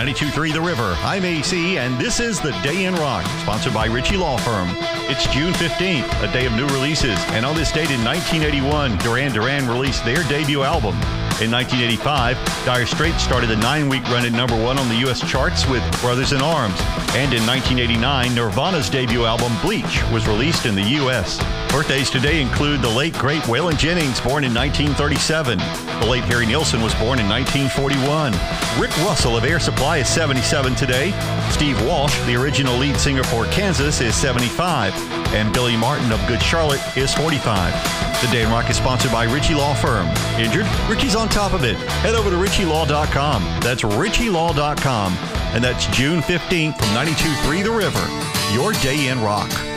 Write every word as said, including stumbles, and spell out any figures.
ninety-two point three The River. I'm A C, and this is The Day in Rock, sponsored by Ritchie Law Firm. It's June fifteenth, a day of new releases, and on this date in nineteen eighty-one, Duran Duran released their debut album. In nineteen eighty-five, Dire Straits started a nine-week run at number one on the U S charts with Brothers in Arms. And in nineteen eighty-nine, Nirvana's debut album, Bleach, was released in the U S Birthdays today include the late, great Waylon Jennings, born in nineteen thirty-seven. The late Harry Nilsson was born in nineteen forty-one. Rick Russell of Air Supply is seventy-seven today. Steve Walsh, the original lead singer for Kansas, is seventy-five. And Billy Martin of Good Charlotte is forty-five. The Day in Rock is sponsored by Ritchie Law Firm. Injured? Ritchie's on top of it. Head over to ritchie law dot com. That's ritchie law dot com. And that's June fifteenth from ninety-two point three The River. Your Day in Rock.